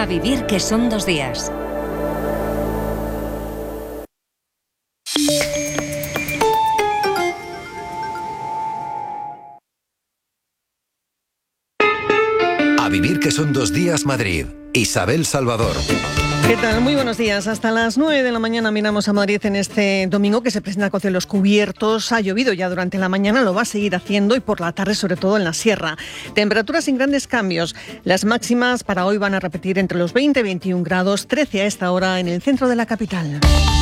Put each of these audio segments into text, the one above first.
vivir que son 2 días. A vivir que son 2 días Madrid. Isabel Salvador. ¿Qué tal? Muy buenos días. Hasta las 9 de la mañana miramos a Madrid en este domingo que se presenta con cielos cubiertos. Ha llovido ya durante la mañana, lo va a seguir haciendo y por la tarde sobre todo en la sierra. Temperaturas sin grandes cambios. Las máximas para hoy van a repetir entre los 20 y 21 grados, 13 a esta hora en el centro de la capital.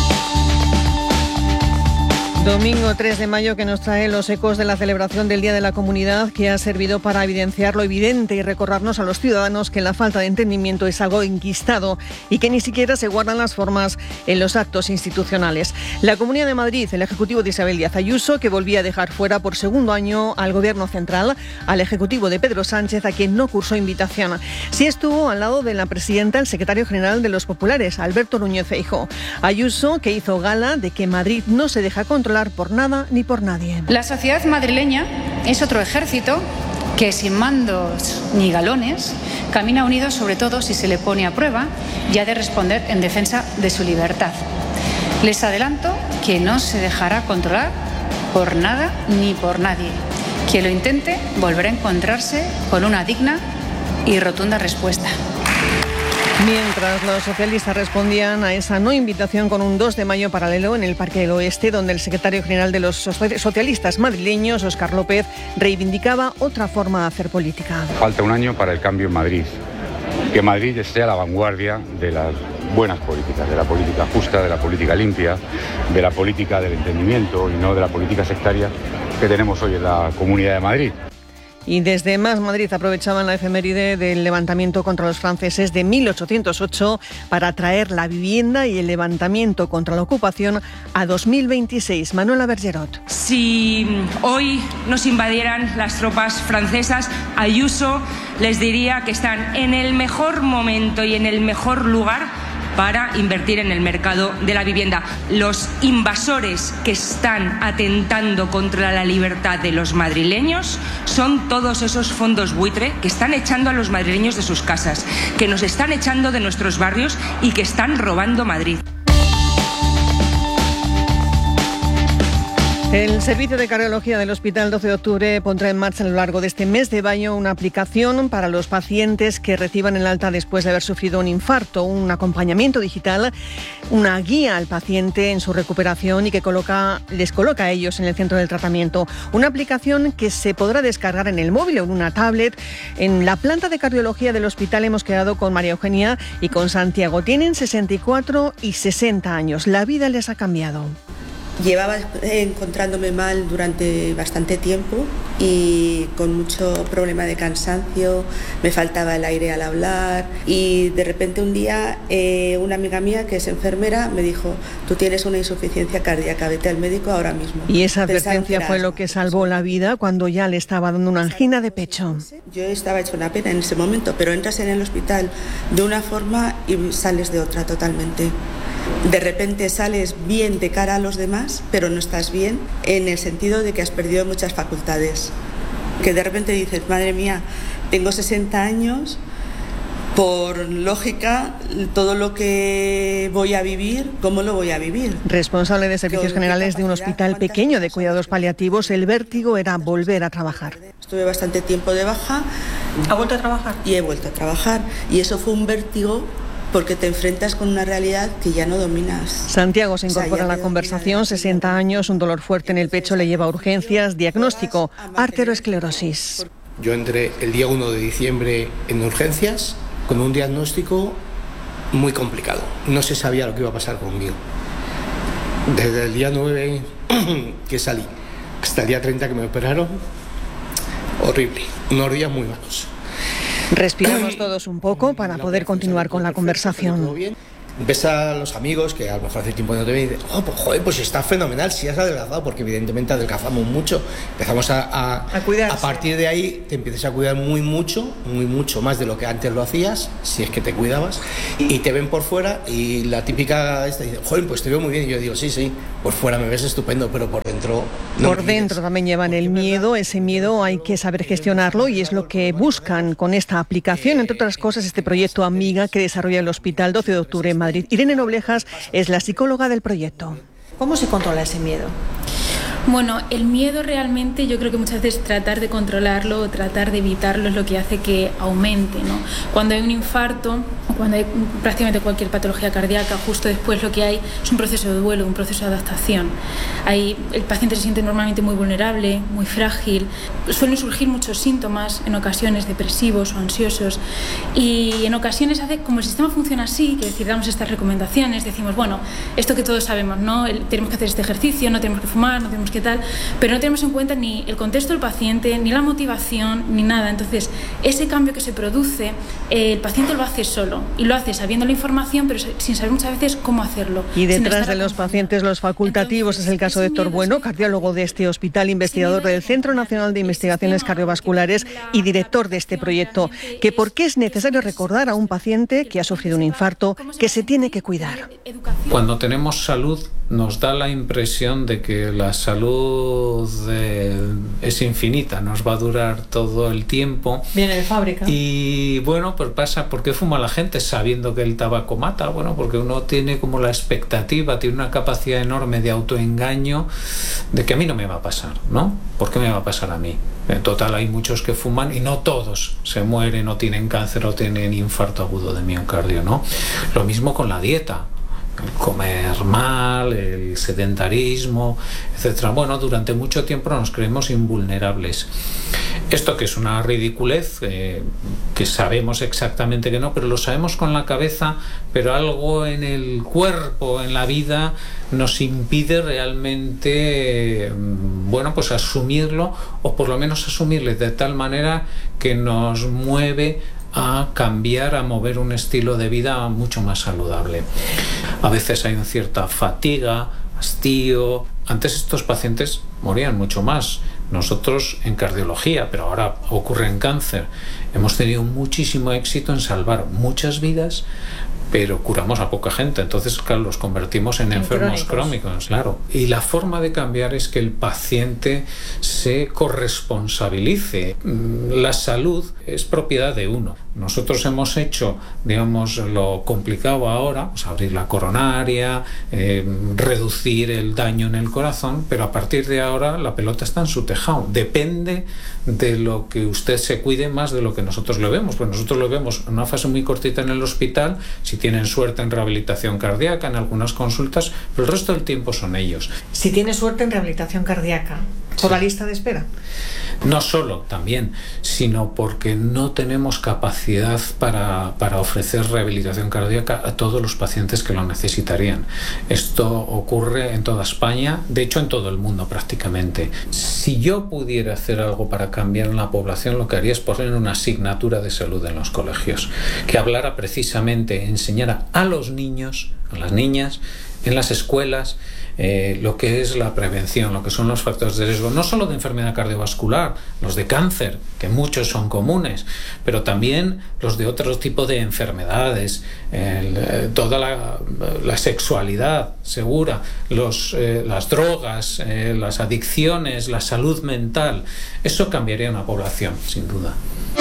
Domingo 3 de mayo que nos trae los ecos de la celebración del Día de la Comunidad, que ha servido para evidenciar lo evidente y recordarnos a los ciudadanos que la falta de entendimiento es algo enquistado y que ni siquiera se guardan las formas en los actos institucionales. La Comunidad de Madrid, el Ejecutivo de Isabel Díaz Ayuso, que volvía a dejar fuera por segundo año al Gobierno central, al Ejecutivo de Pedro Sánchez, a quien no cursó invitación. Sí estuvo al lado de la presidenta el secretario general de los Populares, Alberto Núñez Feijóo. Ayuso, que hizo gala de que Madrid no se deja controlar por nada ni por nadie. La sociedad madrileña es otro ejército que sin mandos ni galones camina unido sobre todo si se le pone a prueba y ha de responder en defensa de su libertad. Les adelanto que no se dejará controlar por nada ni por nadie. Quien lo intente volverá a encontrarse con una digna y rotunda respuesta. Mientras los socialistas respondían a esa no invitación con un 2 de mayo paralelo en el Parque del Oeste, donde el secretario general de los socialistas madrileños, Óscar López, reivindicaba otra forma de hacer política. Falta un año para el cambio en Madrid. Que Madrid esté a la vanguardia de las buenas políticas, de la política justa, de la política limpia, de la política del entendimiento y no de la política sectaria que tenemos hoy en la Comunidad de Madrid. Y desde Más Madrid aprovechaban la efeméride del levantamiento contra los franceses de 1808 para traer la vivienda y el levantamiento contra la ocupación a 2026. Manuela Bergerot. Si hoy nos invadieran las tropas francesas, Ayuso les diría que están en el mejor momento y en el mejor lugar para invertir en el mercado de la vivienda. Los invasores que están atentando contra la libertad de los madrileños son todos esos fondos buitre que están echando a los madrileños de sus casas, que nos están echando de nuestros barrios y que están robando Madrid. El Servicio de Cardiología del Hospital 12 de Octubre pondrá en marcha a lo largo de este mes de mayo una aplicación para los pacientes que reciban el alta después de haber sufrido un infarto, un acompañamiento digital, una guía al paciente en su recuperación y que les coloca a ellos en el centro del tratamiento. Una aplicación que se podrá descargar en el móvil o en una tablet. En la planta de cardiología del hospital hemos quedado con María Eugenia y con Santiago. Tienen 64 y 60 años. La vida les ha cambiado. Llevaba encontrándome mal durante bastante tiempo y con mucho problema de cansancio, me faltaba el aire al hablar y de repente un día una amiga mía que es enfermera me dijo: tú tienes una insuficiencia cardíaca, vete al médico ahora mismo. Y esa advertencia fue lo que salvó la vida cuando ya le estaba dando una angina de pecho. Yo estaba hecho una pena en ese momento, pero entras en el hospital de una forma y sales de otra totalmente. De repente sales bien de cara a los demás, pero no estás bien en el sentido de que has perdido muchas facultades. Que de repente dices: madre mía, tengo 60 años, por lógica, todo lo que voy a vivir, ¿cómo lo voy a vivir? Responsable de servicios generales de un hospital pequeño de cuidados paliativos, el vértigo era volver a trabajar. Estuve bastante tiempo de baja. ¿Ha vuelto a trabajar? Y he vuelto a trabajar. Y eso fue un vértigo porque te enfrentas con una realidad que ya no dominas. Santiago se incorpora a la conversación, 60 años, un dolor fuerte en el pecho le lleva a urgencias, diagnóstico, arteriosclerosis. Yo entré el día 1 de diciembre en urgencias con un diagnóstico muy complicado. No se sabía lo que iba a pasar conmigo. Desde el día 9 que salí hasta el día 30 que me operaron, horrible, unos días muy malos. Respiramos todos un poco para poder continuar con la conversación. ves a los amigos que a lo mejor hace tiempo no te ven y dicen, oh, pues joder, pues está fenomenal, si has adelgazado, porque evidentemente adelgazamos mucho. Empezamos a cuidarse. A partir de ahí te empiezas a cuidar muy mucho más de lo que antes lo hacías, si es que te cuidabas, y te ven por fuera y la típica esta dice, joder, pues te veo muy bien. Y yo digo, sí, por fuera me ves estupendo, pero por dentro no. Por dentro también llevan el miedo, ese miedo hay que saber gestionarlo y es lo que buscan con esta aplicación, entre otras cosas, este proyecto Amiga que desarrolla el Hospital 12 de Octubre en Madrid. Irene Noblejas es la psicóloga del proyecto. ¿Cómo se controla ese miedo? Bueno, el miedo realmente yo creo que muchas veces tratar de controlarlo o tratar de evitarlo es lo que hace que aumente, ¿no? Cuando hay un infarto o cuando hay prácticamente cualquier patología cardíaca, justo después lo que hay es un proceso de duelo, un proceso de adaptación. Ahí el paciente se siente normalmente muy vulnerable, muy frágil, suelen surgir muchos síntomas, en ocasiones depresivos o ansiosos, y en ocasiones hace, como el sistema funciona así, que es decir, damos estas recomendaciones, decimos, bueno, esto que todos sabemos, ¿no? Tenemos que hacer este ejercicio, no tenemos que fumar, no tenemos que tal, pero no tenemos en cuenta ni el contexto del paciente, ni la motivación, ni nada. Entonces, ese cambio que se produce, el paciente lo hace solo, y lo hace sabiendo la información, pero sin saber muchas veces cómo hacerlo. Y detrás de los pacientes, los facultativos. Entonces, es el caso de Héctor Bueno, cardiólogo de este hospital, investigador del Centro Nacional de Investigaciones Cardiovasculares y director de este proyecto. Que ¿por qué es necesario recordar a un paciente que ha sufrido un infarto que se tiene que cuidar? Cuando tenemos salud, nos da la impresión de que la salud es infinita, nos va a durar todo el tiempo. Viene de fábrica. Y bueno, pues pasa, ¿por qué fuma la gente sabiendo que el tabaco mata? Bueno, porque uno tiene como la expectativa, tiene una capacidad enorme de autoengaño de que a mí no me va a pasar, ¿no? ¿Por qué me va a pasar a mí? En total hay muchos que fuman y no todos se mueren o tienen cáncer o tienen infarto agudo de miocardio, ¿no? Lo mismo con la dieta. El comer mal, el sedentarismo, etcétera. Bueno, durante mucho tiempo nos creemos invulnerables. Esto que es una ridiculez, que sabemos exactamente que no, pero lo sabemos con la cabeza, pero algo en el cuerpo, en la vida, nos impide realmente, bueno, pues asumirlo, o por lo menos asumirle de tal manera que nos mueve a cambiar, a mover un estilo de vida mucho más saludable. A veces hay una cierta fatiga, hastío. Antes estos pacientes morían mucho más. Nosotros en cardiología, pero ahora ocurre en cáncer, hemos tenido muchísimo éxito en salvar muchas vidas, pero curamos a poca gente. Entonces, claro, los convertimos en enfermos crónicos, claro. Y la forma de cambiar es que el paciente se corresponsabilice. La salud es propiedad de uno. Nosotros hemos hecho, digamos, lo complicado ahora, pues abrir la coronaria, reducir el daño en el corazón, pero a partir de ahora la pelota está en su tejado. Depende de lo que usted se cuide más de lo que nosotros lo vemos. Pues nosotros lo vemos en una fase muy cortita en el hospital, si tienen suerte en rehabilitación cardíaca, en algunas consultas, pero el resto del tiempo son ellos. Si tiene suerte en rehabilitación cardíaca, ¿por la lista de espera? No solo, también, sino porque no tenemos capacidad para ofrecer rehabilitación cardíaca a todos los pacientes que lo necesitarían. Esto ocurre en toda España, de hecho en todo el mundo prácticamente. Si yo pudiera hacer algo para cambiar en la población, lo que haría es poner una asignatura de salud en los colegios, que hablara precisamente, enseñara a los niños, a las niñas, en las escuelas, lo que es la prevención, lo que son los factores de riesgo, no solo de enfermedad cardiovascular, los de cáncer, que muchos son comunes, pero también los de otro tipo de enfermedades, toda la sexualidad segura, las drogas, las adicciones, la salud mental. Eso cambiaría una población, sin duda.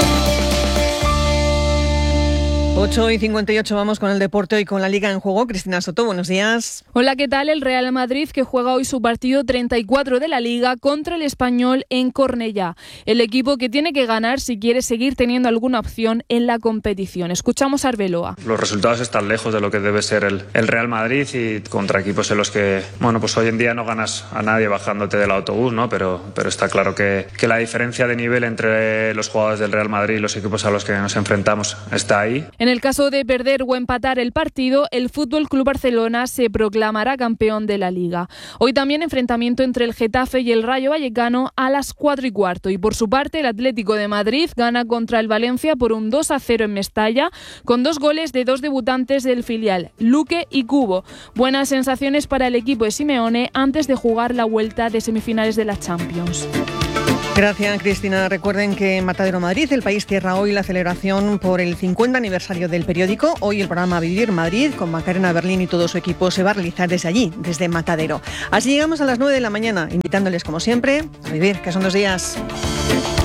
8:58, vamos con el deporte hoy con la Liga en juego. Cristina Soto, buenos días. Hola, ¿qué tal? El Real Madrid que juega hoy su partido 34 de la Liga contra el Español en Cornellá. El equipo que tiene que ganar si quiere seguir teniendo alguna opción en la competición. Escuchamos a Arbeloa. Los resultados están lejos de lo que debe ser el Real Madrid y contra equipos en los que, bueno, pues hoy en día no ganas a nadie bajándote del autobús, ¿no? Pero está claro que la diferencia de nivel entre los jugadores del Real Madrid y los equipos a los que nos enfrentamos está ahí. En el caso de perder o empatar el partido, el Fútbol Club Barcelona se proclamará campeón de la Liga. Hoy también enfrentamiento entre el Getafe y el Rayo Vallecano a las 4:15. Y por su parte, el Atlético de Madrid gana contra el Valencia por un 2-0 en Mestalla, con 2 goles de 2 debutantes del filial, Luque y Cubo. Buenas sensaciones para el equipo de Simeone antes de jugar la vuelta de semifinales de la Champions. Gracias, Cristina. Recuerden que en Matadero, Madrid, el país cierra hoy la celebración por el 50 aniversario del periódico. Hoy el programa Vivir Madrid, con Macarena Berlín y todo su equipo, se va a realizar desde allí, desde Matadero. Así llegamos a las 9 de la mañana, invitándoles, como siempre, a vivir, que son 2 días.